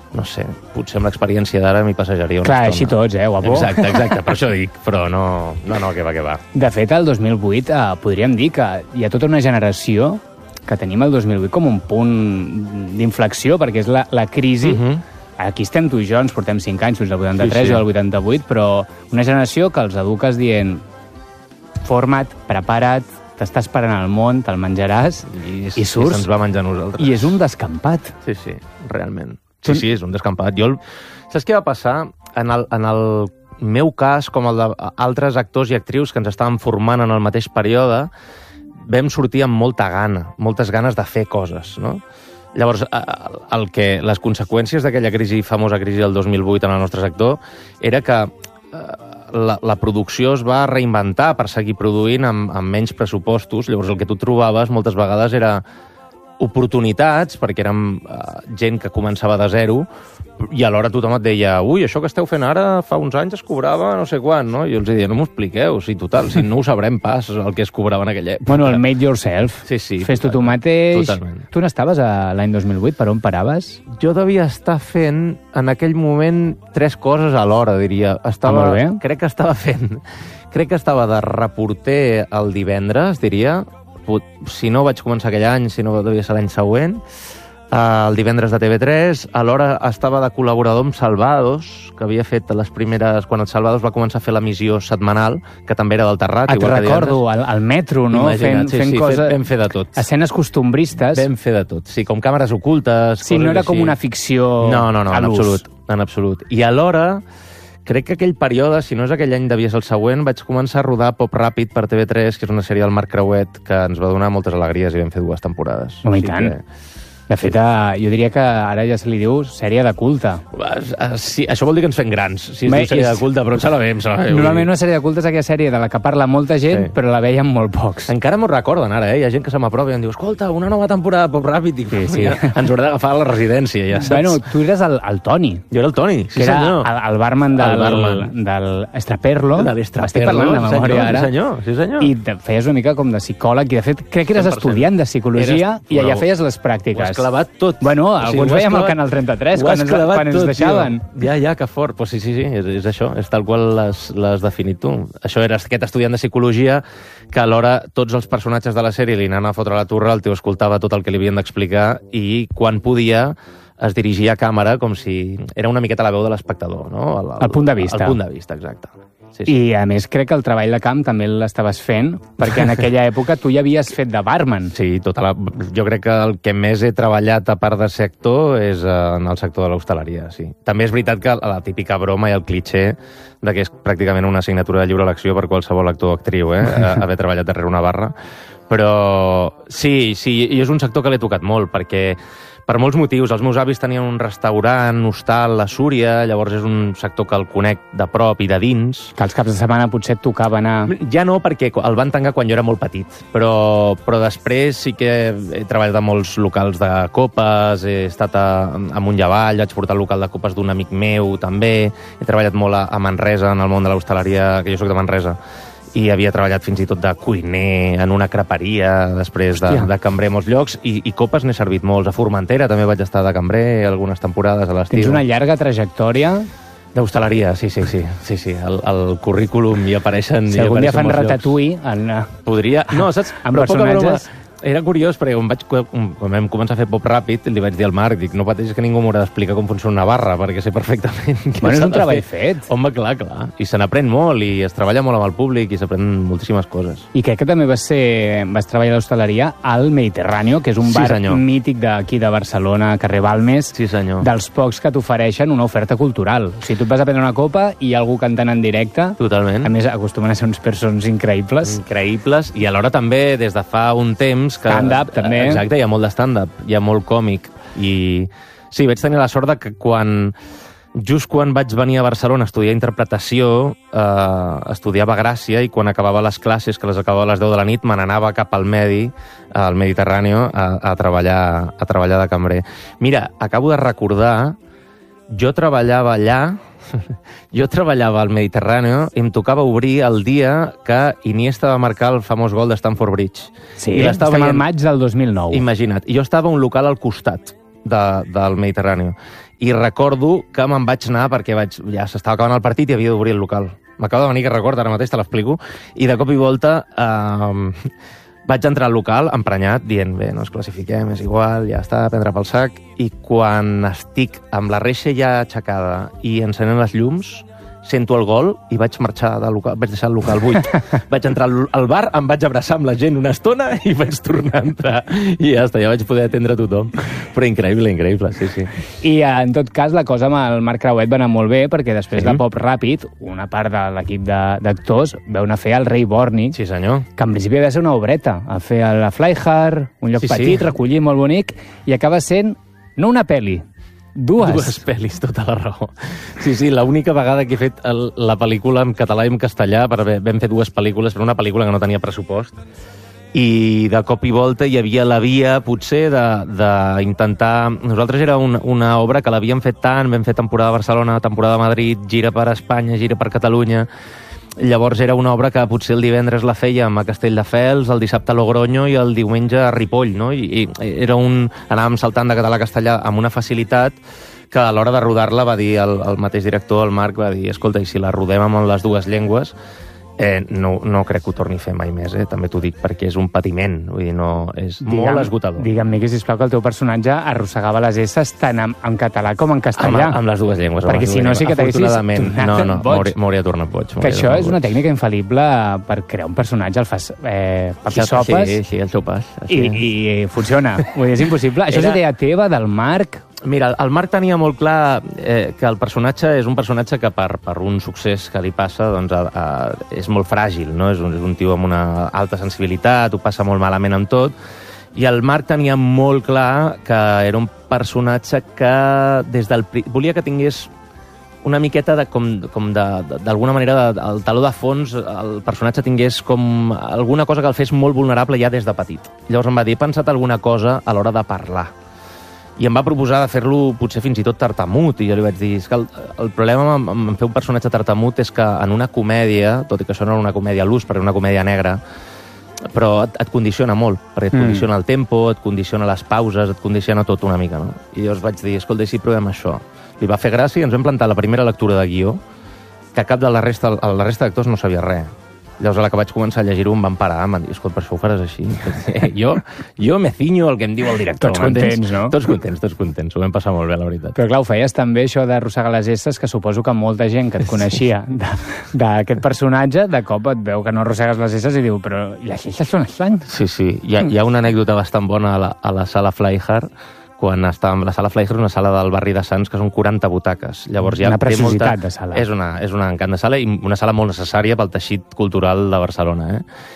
no sé, potser amb l'experiència d'ara m'hi passejaria una Clar, estona. així tots, guapo? Exacte, per això dic, però no, que va. De fet, el 2008 podríem dir que hi ha tota una generació que tenim el 2008 com un punt d'inflexió, perquè és la crisi. Aquí estem tu i jo, ens portem 5 anys, fins al 83 o al 88, però una generació que els eduques dient forma't, prepara't, t'està esperant al món, te'l menjaràs i surts. I se'ns va menjar a nosaltres. I és un descampat. Sí, realment. Sí, és un descampat. Saps què va passar? En el meu cas, com el d'altres actors i actrius que ens estaven formant en el mateix període, vam sortir amb moltes ganes de fer coses, no? Llavors, les conseqüències d'aquella famosa crisi del 2008 en el nostre sector era que la producció es va reinventar per seguir produint amb menys pressupostos. Llavors, el que tu trobaves moltes vegades era oportunitats, perquè érem gent que començava de zero, i alhora tothom et deia ui, això que esteu fent ara fa uns anys es cobrava no sé quan, no? I jo els deia, no m'ho expliqueu, si no ho sabrem pas el que es cobrava en aquella època. Bueno, el made yourself. Sí. Fes-t'ho tu mateix. Totalment. Tu n'estaves l'any 2008? Per on paraves? Jo devia estar fent, en aquell moment, 3 coses alhora, diria. Molt bé. Crec que estava de reporter el divendres, diria. Si no vaig començar aquell any, si no devia ser l'any següent, el divendres de TV3, alhora estava de col·laborador amb Salvados, que havia fet les primeres... Quan el Salvados va començar a fer l'emissió setmanal, que també era del Terrat. Et recordo, al metro, no? Imagina't, fent coses... Vam fer de tot. Escenes costumbristes. Vam fer de tot, sí, com càmeres ocultes... Sí, no era com una ficció No, a l'ús. en absolut. I alhora... Crec que aquell període, si no és aquell any, devia ser el següent, vaig començar a rodar Pop Ràpid per TV3, que és una sèrie del Marc Creuet, que ens va donar moltes alegries i vam fer 2 temporades. Home, i tant. De fet, jo diria que ara ja se li diu sèrie de culte. Sí, això vol dir que ens fem grans, si es diu sèrie de culte, però se la veiem. Normalment una sèrie de culte és aquella sèrie de la que parla molta gent, però la veiem molt pocs. Encara m'ho recorden ara, Hi ha gent que se m'aprova i em diu, escolta, una nova temporada de Pop Ràpid. Sí. Ens haurà d'agafar a la residència, ja saps? Bueno, tu eres el Toni. Jo era el Toni, sí senyor. Que era el barman del Estraperlo. De l'Estraperlo, estic parlant de memòria ara. Sí senyor. I feies una mica com de psicòleg, i de fet crec que eres estudiant de psicologia i allà feies les pràctiques. Ho has clavat tot. Bueno, alguns veiem al Canal 33 quan ens deixaven. Ja, que fort. Pues sí, és això, és tal qual l'has definit tu. Això era aquest estudiant de psicologia que alhora tots els personatges de la sèrie li anaven a fotre la turra, el tio escoltava tot el que li havien d'explicar i quan podia es dirigia a càmera com si... Era una miqueta la veu de l'espectador, no? El punt de vista. El punt de vista, exacte. Sí. I, a més, crec que el treball de camp també l'estaves fent, perquè en aquella època tu ja havies fet de barman. Sí, jo crec que el que més he treballat, a part de ser actor, és en el sector de l'hostaleria, sí. També és veritat que la típica broma i el cliché de que és pràcticament una assignatura de lliure elecció per qualsevol actor o actriu, haver treballat darrere una barra. Però sí, i és un sector que l'he tocat molt, perquè per molts motius. Els meus avis tenien un restaurant, hostal a Súria, llavors és un sector que el conec de prop i de dins. Que els caps de setmana potser et tocava anar... Ja no, perquè el van tancar quan jo era molt petit, però després sí que he treballat a molts locals de copes, he estat a Montllavall, vaig portar el local de copes d'un amic meu, també. He treballat molt a Manresa, en el món de l'hostaleria, que jo soc de Manresa, i havia treballat fins i tot de cuiner en una creperia, després de cambrer a molts llocs, i copes n'he servit molts. A Formentera també vaig estar de cambrer algunes temporades a l'estiu. Tens una llarga trajectòria... D'hostaleria, sí. El currículum hi apareixen... Si algun dia fan ratatouille... Podria... No, saps? Amb personatges... Era curiós, perquè quan vam començar a fer Pop Ràpid, li vaig dir al Marc, dic, no pateixis que ningú m'haurà d'explicar com funciona una barra, perquè sé perfectament què és un treball fet. Home, clar. I se n'aprèn molt, i es treballa molt amb el públic, i s'aprèn moltíssimes coses. I crec que també vas treballar a l'hostaleria al Mediterráneo, que és un bar mític d'aquí de Barcelona, carrer Balmes, dels pocs que t'ofereixen una oferta cultural. O sigui, tu et vas a prendre una copa i hi ha algú cantant en directe. Totalment. A més, acostumen a ser uns persons increïbles. Increïbles, i alhora també, des de fa un temps, stand-up, també. Exacte, hi ha molt de stand-up, hi ha molt còmic. I sí, vaig tenir la sort de que just quan vaig venir a Barcelona a estudiar interpretació, estudiava a Gràcia, i quan acabava les classes, que les acabava a les 10 de la nit, me n'anava cap al Mediterráneo, a treballar de cambrer. Mira, acabo de recordar, jo treballava allà, jo treballava al Mediterráneo i em tocava obrir el dia que Iniesta va marcar el famós gol de Stamford Bridge. Sí, estem al maig del 2009. Imagina't. I jo estava a un local al costat del Mediterráneo. I recordo que me'n vaig anar perquè ja s'estava acabant el partit i havia d'obrir el local. M'acaba de venir que record, ara mateix te l'explico, i de cop i volta vaig entrar al local emprenyat, dient, bé, no ens classifiquem, és igual, ja està, prendre pel sac, i quan estic amb la reixa ja aixecada i encenen les llums, sento el gol i vaig marxar del local, vaig deixar el local buit. Vaig entrar al bar, em vaig abraçar amb la gent una estona i vaig tornar a entrar. I ja està, ja vaig poder atendre tothom. Però increïble, sí. I en tot cas, la cosa amb el Marc Creuet va anar molt bé, perquè després de Pop Ràpid, una part de l'equip d'actors veu anar a fer el Rei Borni, sí, senyor, que en principi havia de ser una obreta, a fer la Fly Hard, un lloc petit, recollir, molt bonic, i acaba sent, no una pel·li, dues pel·lis, tota la raó. Sí, l'única vegada que he fet la pel·lícula en català i en castellà, vam fer dues pel·lícules, però una pel·lícula que no tenia pressupost, i de cop i volta hi havia la via, potser, d'intentar... Nosaltres era una obra que l'havíem fet tant, vam fer temporada a Barcelona, temporada a Madrid, gira per Espanya, gira per Catalunya. Llavors era una obra que potser el divendres la fèiem a Castelldefels, el dissabte a Logroño i el diumenge a Ripoll, no? I era anàvem saltant de català a castellà amb una facilitat que a l'hora de rodar-la va dir el mateix director, el Marc, va dir, escolta, i si la rodem amb les dues llengües, no crec que ho torni a fer mai més, també t'ho dic, perquè és un patiment, vull dir, no, és molt esgotador. Digue'm, Miqui, sisplau, que el teu personatge arrossegava les esses tant en català com en castellà. Amb les dues llengües. Perquè si no, sí que t'haguessis tornat boig. M'hauria tornat boig. Que això és una tècnica infal·lible per crear un personatge, el fas papi-sopes. Sí, el seu pas. I funciona. Vull dir, és impossible. Això és idea teva, del Marc... Mira, el Marc tenia molt clar que el personatge és un personatge que per un succés que li passa doncs, és molt fràgil, no? És un tio amb una alta sensibilitat, ho passa molt malament amb tot, i el Marc tenia molt clar que era un personatge que volia que tingués una miqueta d'alguna manera el taló de fons, el personatge tingués com alguna cosa que el fes molt vulnerable ja des de petit. Llavors em va dir, he pensat alguna cosa a l'hora de parlar. I em va proposar de fer-lo potser fins i tot tartamut, i jo li vaig dir, és que el problema amb fer un personatge tartamut és que en una comèdia, tot i que això no era una comèdia a l'ús, perquè era una comèdia negra, però et condiciona molt, perquè et condiciona el tempo, et condiciona les pauses, et condiciona tot una mica, no? I llavors vaig dir, escolta, i si provem això? Li va fer gràcia i ens vam plantar la primera lectura de guió, que cap de la resta d'actors no sabia res. Llavors, a la que vaig començar a llegir-ho, em van parar, em van dir, escolta, per això ho faràs així. Jo me cinyo el que em diu el director. Tots contents, no? Tots contents. Ho vam passar molt bé, la veritat. Però clar, ho feies també, això d'arrossegar les esses, que suposo que molta gent que et coneixia d'aquest personatge, de cop et veu que no arrossegues les esses i diu, però les esses són estrany. Sí. Hi ha una anècdota bastant bona a la sala Fly Hard, quan estàvem... La sala Fly Hard és una sala del barri de Sants, que són 40 butaques. Llavors, una preciositat de sala. És un encant de sala i una sala molt necessària pel teixit cultural de Barcelona,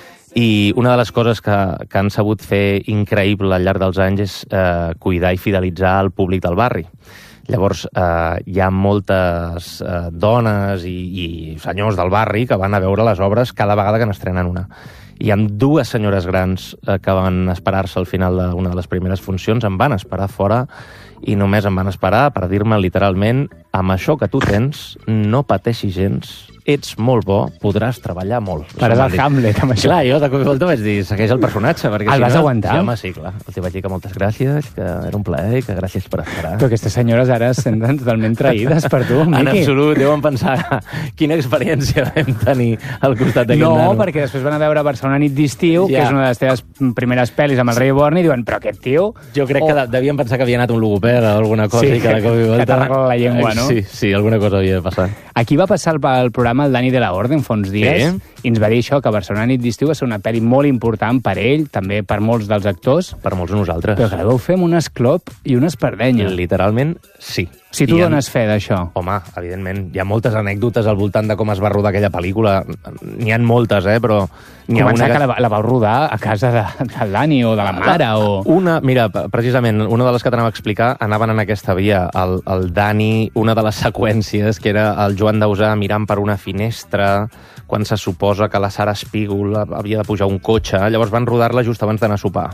I una de les coses que han sabut fer increïble al llarg dels anys és cuidar i fidelitzar el públic del barri. Llavors, hi ha moltes dones i senyors del barri que van a veure les obres cada vegada que n'estrenen una. Hi ha dues senyores grans que van esperar-se al final d'una de les primeres funcions, em van esperar fora i només em van esperar per dir-me literalment, amb això que tu tens, no pateixis gens, ets molt bo, podràs treballar molt. Faràs el Hamlet amb això. Clar, jo de cop i volta vaig dir, segueix el personatge. El vas aguantar? Home, sí, clar. Els vaig dir que moltes gràcies, que era un plaer i que gràcies per esperar. Però aquestes senyores ara es senten totalment traïdes per tu, Miqui. En absolut, deuen pensar quina experiència vam tenir al costat d'aquest nano. No, perquè després van a veure Barcelona nit d'estiu, que és una de les teves primeres pel·lis amb el Rei Borni, i diuen, però aquest tio... Jo crec que devien pensar que havia anat un logopeda o alguna cosa, i que de cop i volta... que t'arregla la llengua, no? Sí, alguna cosa havia de passar. Aquí va passar el programa el Dani de la Orden fa uns dies, i ens va dir això, que Barcelona nit d'estiu va ser una pel·li molt important per ell, també per molts dels actors. Per molts de nosaltres. Però que la vau fer amb un esclop i una espardenya. Literalment, sí. Si tu dones fe d'això. Home, evidentment, hi ha moltes anècdotes al voltant de com es va rodar aquella pel·lícula. N'hi ha moltes, però... Començar que la vau rodar a casa del Dani o de la mare o... Mira, precisament, una de les que t'anava a explicar anaven en aquesta via. El Dani, una de les seqüències, que era el Joan Dausà mirant per una finestra quan se suposa que la Sara Espígol havia de pujar un cotxe. Llavors van rodar-la just abans d'anar a sopar.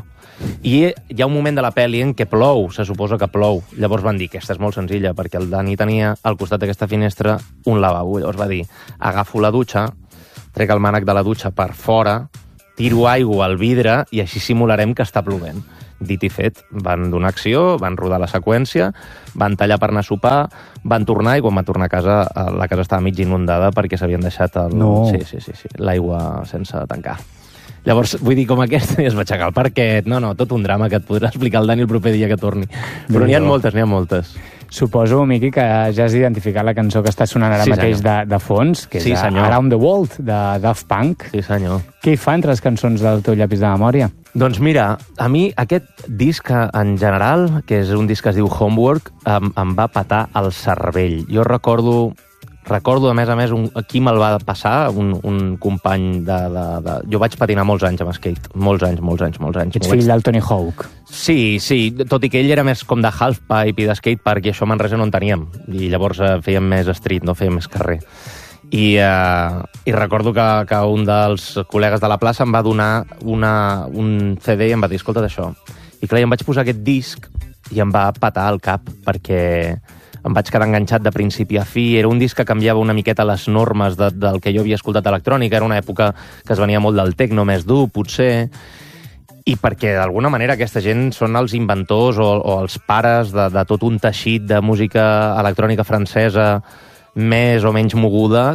I hi ha un moment de la pel·li en què plou, se suposa que plou. Llavors van dir, aquesta és molt senzilla, perquè el Dani tenia al costat d'aquesta finestra un lavabo. Llavors va dir, agafo la dutxa, trec el mànec de la dutxa per fora, tiro aigua al vidre i així simularem que està plovent. dit i fet. Van donar acció, van rodar la seqüència, van tallar per anar a sopar, van tornar i quan van tornar a casa, la casa estava mig inundada perquè s'havien deixat l'aigua sense tancar. Llavors, vull dir, com aquesta, i es va aixecar el parquet, tot un drama que et podrà explicar el Dani el proper dia que torni. Però n'hi ha moltes. Suposo, Miqui, que ja has identificat la cançó que està sonant ara mateix de fons, que és Around the World, de Daft Punk. Sí, senyor. Què hi fa entre les cançons del teu llapis de memòria? Doncs mira, a mi aquest disc en general, que és un disc que es diu Homework, em va petar el cervell. Jo recordo, a més, qui me'l va passar, un company Jo vaig patinar molts anys amb skate, molts anys. Ets fill del Tony Hawk. Sí, tot i que ell era més com de halfpipe i de skatepark, i això a Manresa no en teníem. I llavors fèiem més street, no fèiem més carrer. I recordo que un dels col·legues de la plaça em va donar un CD i em va dir, escolta't això. I clar, em vaig posar aquest disc i em va petar el cap, perquè em vaig quedar enganxat de principi a fi. Era un disc que canviava una miqueta les normes del que jo havia escoltat electrònica. Era una època que es venia molt del techno més dur, potser, i perquè d'alguna manera aquesta gent són els inventors o els pares de tot un teixit de música electrònica francesa més o menys moguda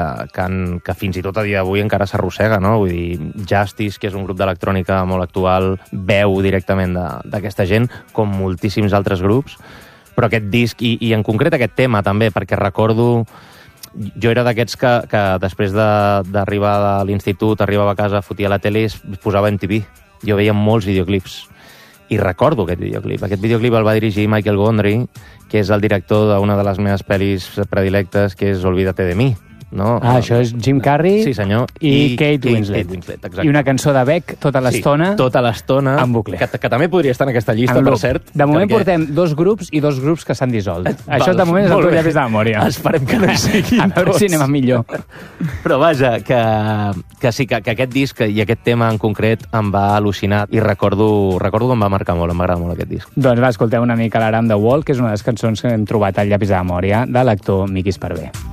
que fins i tot a dia d'avui encara s'arrossega, no? Vull dir, Justice, que és un grup d'electrònica molt actual, veu directament d'aquesta gent, com moltíssims altres grups. Però aquest disc, i en concret aquest tema també, perquè recordo... Jo era d'aquests que després d'arribar a l'institut, arribava a casa, fotia la tele i es posava MTV. Jo veia molts videoclips. I recordo aquest videoclip. Aquest videoclip el va dirigir Michael Gondry, que és el director d'una de les meves pel·lis predilectes, que és Olvídate de mi. No? Això és Jim Carrey, sí, senyor. I Kate Winslet. Exacte. I una cançó de Beck tota l'estona. Sí, tota l'estona. En bucle. Que també podria estar en aquesta llista, per cert. De moment portem 2 grups i 2 grups que s'han dissolt. Això de moment és el teu llapis de memòria. Esperem que no hi siguin a veure si anem a millor. Però vaja, que sí, que aquest disc i aquest tema en concret em va al·lucinar i recordo que em va marcar molt, em va agradar molt aquest disc. Doncs va, escolteu una mica l'Around the World, que és una de les cançons que hem trobat al llapis de memòria de l'actor Miqui Esparvé.